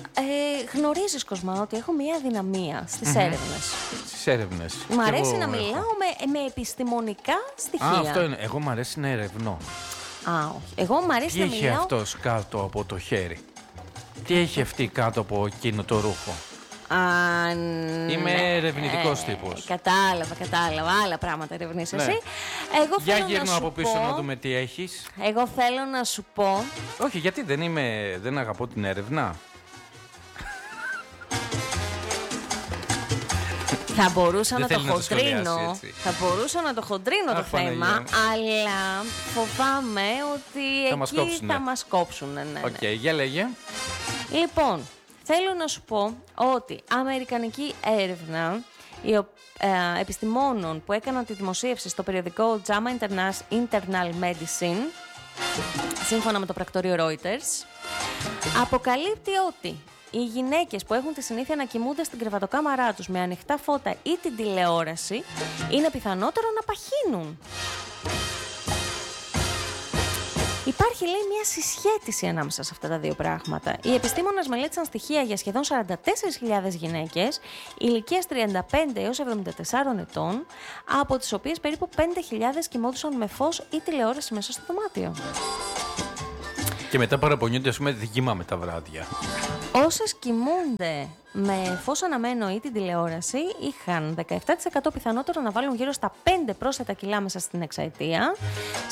Γνωρίζεις, Κοσμά, ότι έχω μία αδυναμία στις έρευνες. Στις έρευνες. Μ' αρέσει να μιλάω με επιστημονικά στοιχεία. Αυτό είναι. Εγώ μ' αρέσει να ερευνώ. Όχι. Εγώ μ' αρέσει Τι να έχει μιλάω. αυτός κάτω από το χέρι? Τι έχει αυτή κάτω από εκείνο το ρούχο? Είμαι ερευνητικός τύπος. Κατάλαβα. Άλλα πράγματα ερευνείς εσύ. Εγώ Για θέλω γύρνα να σου από πίσω πω, να δούμε τι έχεις. Εγώ θέλω να σου πω. Όχι, γιατί δεν αγαπώ την έρευνα. Θα μπορούσα να το θέλει να το σχολιάσει χοντρίνω. έτσι. Θα μπορούσα να το χοντρίνω το θέμα, Παναγία. αλλά φοβάμαι ότι Θα μας εκεί κόψουνε. θα μας κόψουνε. Ναι. Οκ, για λέγε. Λοιπόν, θέλω να σου πω ότι αμερικανική έρευνα επιστημόνων που έκαναν τη δημοσίευση στο περιοδικό JAMA Internal Medicine, σύμφωνα με το πρακτορείο Reuters, αποκαλύπτει ότι οι γυναίκες που έχουν τη συνήθεια να κοιμούνται στην κρεβατοκάμαρά τους με ανοιχτά φώτα ή την τηλεόραση είναι πιθανότερο να παχύνουν. Υπάρχει, λέει, μια συσχέτιση ανάμεσα σε αυτά τα δύο πράγματα. Οι επιστήμονες μελέτησαν στοιχεία για σχεδόν 44.000 γυναίκες ηλικίας 35 έως 74 ετών, από τις οποίες περίπου 5.000 κοιμόντουσαν με φως ή τηλεόραση μέσα στο δωμάτιο. Και μετά παραπονιούνται, ας πούμε, δεν κοιμάμαι τα βράδια. Όσες κοιμούνται με φως αναμένο ή την τηλεόραση είχαν 17% πιθανότερο να βάλουν γύρω στα 5 πρόσθετα κιλά μέσα στην εξαετία,